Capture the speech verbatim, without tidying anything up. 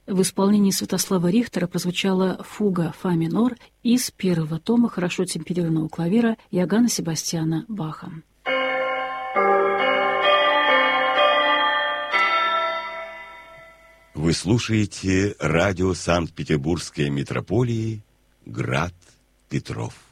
в исполнении Святослава Рихтера прозвучала фуга фа минор из первого тома хорошо темперированного клавира Иоганна Себастьяна Баха. Вы слушаете радио Санкт-Петербургской митрополии «Град Петров».